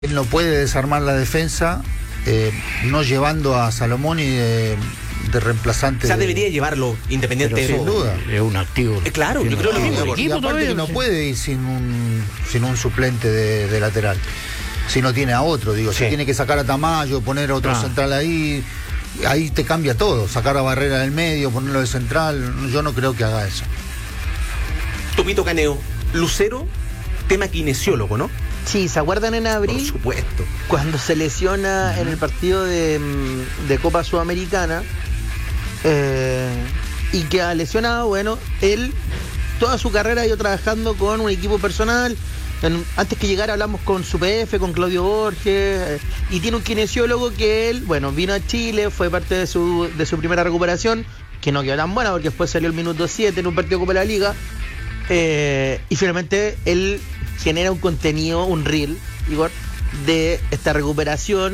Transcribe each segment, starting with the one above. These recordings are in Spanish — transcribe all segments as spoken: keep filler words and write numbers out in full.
Él no puede desarmar la defensa, eh, no llevando a Salomón y de, de reemplazante. O sea, de... debería llevarlo independiente de sin duda. Es un activo. Eh, claro, yo creo lo mismo. Y aparte que no puede ir sin un, sin un suplente de, de lateral. Si no tiene a otro, digo, Sí. si tiene que sacar a Tamayo, poner a otro Ah. central ahí, ahí te cambia todo. Sacar a Barrera del medio, ponerlo de central, yo no creo que haga eso. Tupito Caneo, Lucero, tema kinesiólogo, ¿no? Sí, ¿se acuerdan en Por abril? supuesto. Cuando se lesiona en el partido de, de Copa Sudamericana eh, y queda lesionado, bueno, él toda su carrera ha ido trabajando con un equipo personal. En- antes que llegara hablamos con su P F, con Claudio Borges, eh, y tiene un kinesiólogo que él, bueno, vino a Chile, fue parte de su, de su primera recuperación, que no quedó tan buena porque después salió el minuto siete en un partido de Copa de la Liga. Eh, y finalmente él genera un contenido, un reel, Igor, de esta recuperación, eh,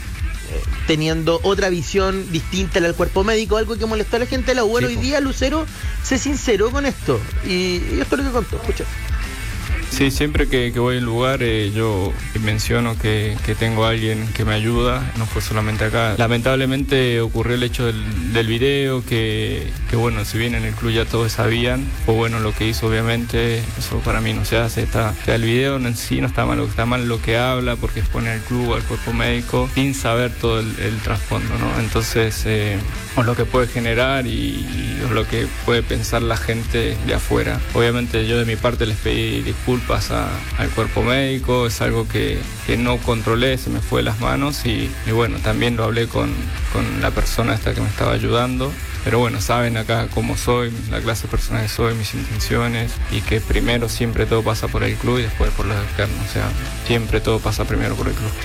teniendo otra visión distinta al cuerpo médico, algo que molestó a la gente de la U. Bueno, Sí, hoy po. día Lucero se sinceró con esto. Y, y esto es lo que contó, escucha. Sí, siempre que, que voy a un lugar eh, yo menciono que, que tengo a alguien que me ayuda, no fue solamente acá. Lamentablemente ocurrió el hecho del, del video, que, que bueno, si bien en el club ya todos sabían, fue bueno lo que hizo obviamente, eso para mí no se hace. Está, o sea, el video en sí no está mal, lo que está mal lo que habla, porque expone al club, al cuerpo médico, sin saber todo el, el trasfondo, ¿no? Entonces, eh, o lo que puede generar y, y lo que puede pensar la gente de afuera. Obviamente yo de mi parte les pedí disculpas a, al cuerpo médico, es algo que, que no controlé, se me fue de las manos y, y bueno, también lo hablé con, con la persona esta que me estaba ayudando. Pero bueno, saben acá cómo soy, la clase de persona que soy, mis intenciones, y que primero siempre todo pasa por el club y después por los externos. O sea, siempre todo pasa primero por el club.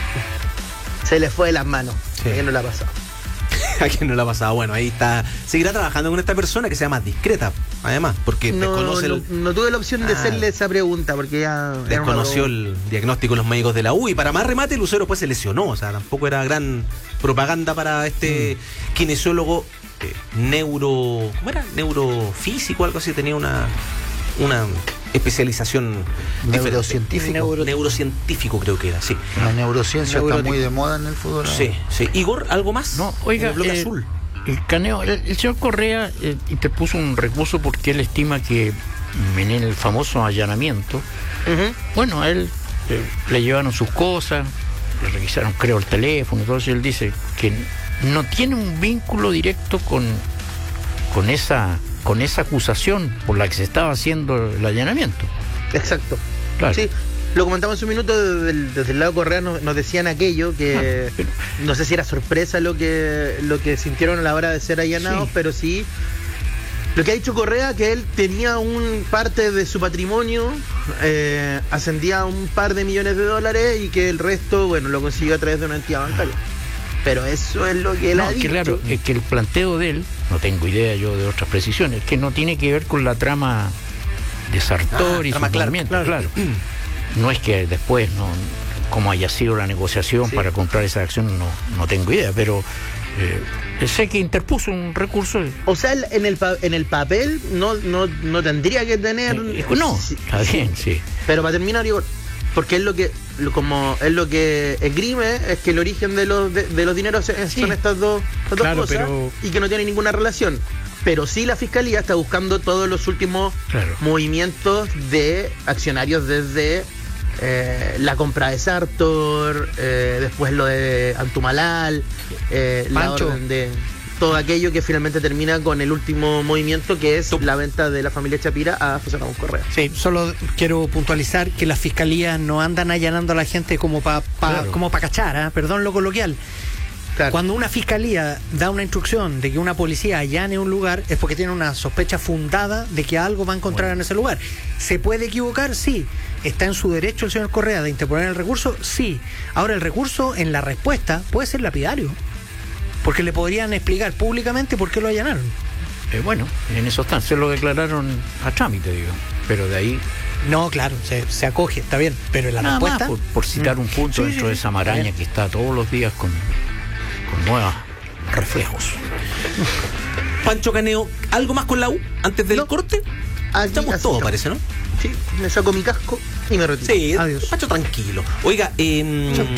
Se le fue de las manos. Sí. ¿A quién no la ha pasado? ¿A quién no le ha pasado? Bueno, ahí está. Seguirá trabajando con esta persona que sea más discreta, además, porque No, desconoce no, el, no tuve la opción de Ah. hacerle esa pregunta porque ya... era una desconoció pregunta. el diagnóstico de los médicos de la U. Y para más remate, Lucero pues se lesionó. O sea, tampoco era gran propaganda para este Mm. kinesiólogo eh, neuro... ¿Cómo era? Neurofísico, algo así. Tenía una, una especialización diferente. Neurocientífico. Neuro- neurocientífico creo que era, sí. La neurociencia Neuro- está muy de moda en el fútbol. ¿no? Sí, sí. Igor, ¿algo más? No, oiga, En el bloque eh, azul. el Caneo, el, el señor Correa eh, interpuso un recurso porque él estima que en el famoso allanamiento, Ujú. bueno, a él eh, le llevaron sus cosas, le revisaron, creo, el teléfono, entonces él dice que no tiene un vínculo directo con, con esa con esa acusación por la que se estaba haciendo el allanamiento. Exacto. Claro. Sí, lo comentamos hace un minuto desde el, desde el lado Correa, nos, nos decían aquello que Ah, pero- no sé si era sorpresa lo que lo que sintieron a la hora de ser allanados, Sí. pero sí lo que ha dicho Correa, que él tenía un parte de su patrimonio, eh, ascendía a un par de millones de dólares y que el resto, bueno, lo consiguió a través de una entidad bancaria. Pero eso es lo que él No, ha es que dicho. claro, es que el planteo de él, no tengo idea yo de otras precisiones, que no tiene que ver con la trama de Sartor Ah, y trama su Clark, movimiento, claro. claro. No es que después, no, como haya sido la negociación Sí. para comprar esa acción, no, no tengo idea, pero eh, sé que interpuso un recurso. eh, O sea, en el pa- en el papel no, no, no tendría que tener... eh, no, Sí, está bien, sí. Pero para terminar, Igor, porque es lo que, lo- como es lo que esgrime, es que el origen de los de, de los dineros es- Sí. son estas dos, estas dos Claro, cosas pero- y que no tienen ninguna relación. Pero sí la fiscalía está buscando todos los últimos Claro. movimientos de accionarios desde eh, la compra de Sartor, eh, después lo de Antumalal, eh, la Pancho. orden de todo aquello que finalmente termina con el último movimiento, que es Top. la venta de la familia Chapira a José Ramón Correa. Sí, solo quiero puntualizar que las fiscalías no andan allanando a la gente como para pa, Claro. como pa cachar, ¿ah? Perdón lo coloquial. Claro. Cuando una fiscalía da una instrucción de que una policía allane un lugar es porque tiene una sospecha fundada de que algo va a encontrar en ese lugar. ¿Se puede equivocar? Sí. ¿Está en su derecho el señor Correa de interponer el recurso? Sí. Ahora, el recurso en la respuesta puede ser lapidario. Porque le podrían explicar públicamente por qué lo allanaron. Eh, bueno, en eso están, se lo declararon a trámite, digo, pero de ahí No, claro, se, se acoge, está bien. Pero en la nada respuesta... más por, por citar un punto Sí, dentro sí, de sí. esa maraña Bien. que está todos los días con, con nuevos reflejos. Pancho Caneo, ¿algo más con la U antes del No. corte? Aquí, Estamos así todos, estamos. parece, ¿no? Sí, me saco mi casco y me retiro. Sí, Adiós. Pacho tranquilo. Oiga, eh,